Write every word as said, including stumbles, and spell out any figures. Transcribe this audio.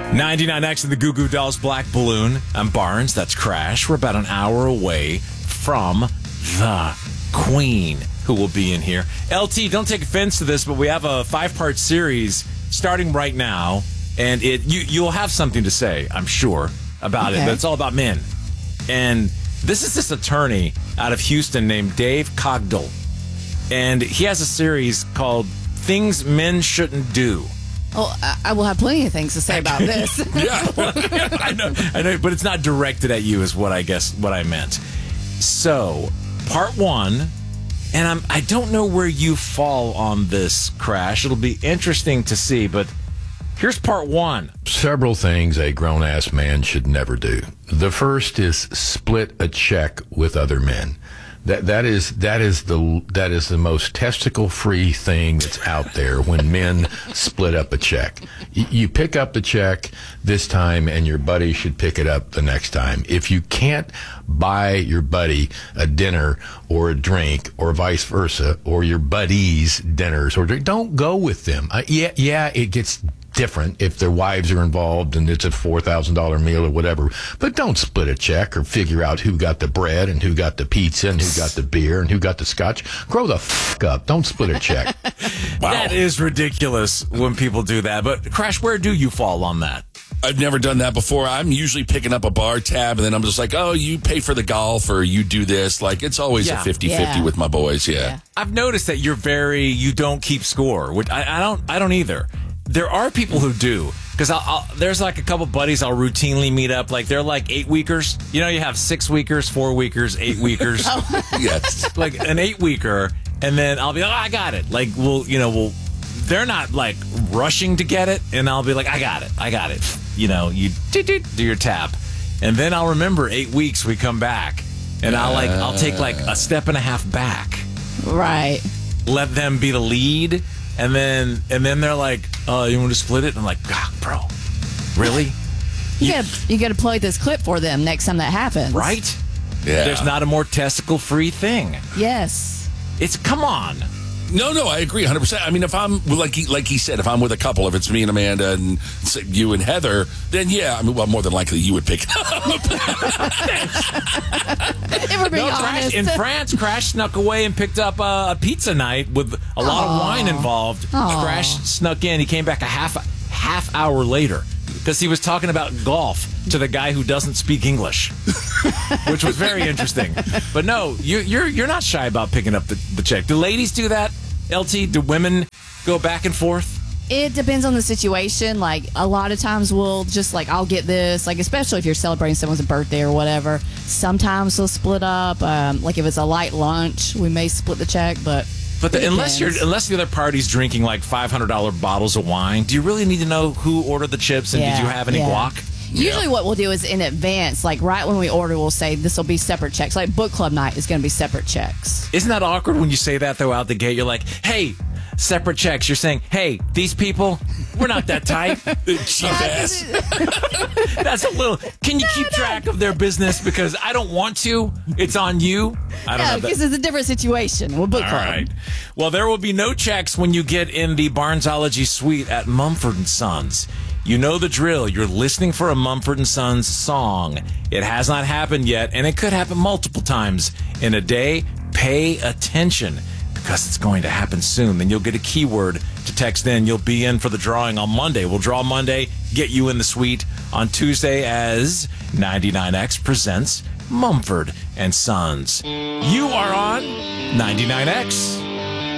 ninety-nine X and the Goo Goo Dolls Black Balloon. I'm Barnes. That's Crash. We're about an hour away from the Queen, who will be in here. L T, don't take offense to this, but we have a five-part series starting right now, and it you, you'll have something to say, I'm sure, about okay. it. But it's all about men. And this is this attorney out of Houston named Dave Cogdell. And he has a series called Things Men Shouldn't Do. Oh, I will have plenty of things to say about this. yeah, well, yeah, I know, I know, but it's not directed at you, is what I guess what I meant. So, part one, and I'm I don't know where you fall on this, Crash. It'll be interesting to see, but here's part one. Several things a grown-ass man should never do. The first is split a check with other men. That that is that is the that is the most testicle-free thing that's out there. When men split up a check, you, you pick up the check this time, and your buddy should pick it up the next time. If you can't buy your buddy a dinner or a drink, or vice versa, or your buddies dinners or drink, don't go with them. Uh, yeah, yeah, it gets different if their wives are involved and it's a four thousand dollars meal or whatever. But don't split a check or figure out who got the bread and who got the pizza and who got the beer and who got the scotch. Grow the f*** up. Don't split a check. Wow. That is ridiculous when people do that. But, Crash, where do you fall on that? I've never done that before. I'm usually picking up a bar tab, and then I'm just like, oh, you pay for the golf or you do this. Like, it's always yeah. a fifty-fifty yeah. with my boys, yeah. yeah. I've noticed that you're very, you don't keep score. Which I, I don't I don't either. There are people who do, because I'll, I'll, there's like a couple buddies I'll routinely meet up. Like, they're like eight-weekers. You know, you have six-weekers, four-weekers, eight-weekers. oh. Yes. Like an eight-weeker, and then I'll be like, oh, I got it. Like, we'll, you know, we'll, they're not, like, rushing to get it, and I'll be like, I got it, I got it. You know, you do your tap. And then I'll remember eight weeks we come back, and I'll, like, I'll take, like, a step and a half back. Right. Let them be the lead. And then and then they're like, "Oh, you want to split it?" And I'm like, "God, bro, really? You, you got you got to play this clip for them next time that happens, right? Yeah. There's not a more testicle-free thing. Yes, it's come on." No, no, I agree one hundred percent. I mean, if I'm, like he, like he said, if I'm with a couple, if it's me and Amanda and you and Heather, then yeah, I mean, well, more than likely you would pick it up. If we're being no, honest. Crash, in France, Crash snuck away and picked up a, a pizza night with a lot Aww. of wine involved. Aww. Crash snuck in. He came back a half, half hour later because he was talking about golf to the guy who doesn't speak English, which was very interesting. But no, you, you're you're not shy about picking up the, the check. Do ladies do that, L T? Do women go back and forth? It depends on the situation. Like, a lot of times we'll just, like, I'll get this, like, especially if you're celebrating someone's birthday or whatever. Sometimes we'll split up. Um, like, if it's a light lunch, we may split the check, but... But the, unless you're unless the other party's drinking like five hundred dollars bottles of wine, do you really need to know who ordered the chips and yeah, did you have any yeah. guac? Usually yeah. what we'll do is in advance, like right when we order, we'll say this will be separate checks. Like book club night is going to be separate checks. Isn't that awkward when you say that, though, out the gate? You're like, hey, separate checks. You're saying, hey, these people, we're not that tight. Cheap ass. That's a little, can you keep track of their business? Because I don't want to. It's on you. I don't no, know. because it's a different situation. We'll book All club. right. Well, there will be no checks when you get in the Barnesology suite at Mumford and Sons. You know the drill. You're listening for a Mumford and Sons song. It has not happened yet, and it could happen multiple times in a day. Pay attention, because it's going to happen soon. Then you'll get a keyword to text in. You'll be in for the drawing on Monday. We'll draw Monday, get you in the suite on Tuesday as ninety-nine X presents Mumford and Sons. You are on ninety-nine X.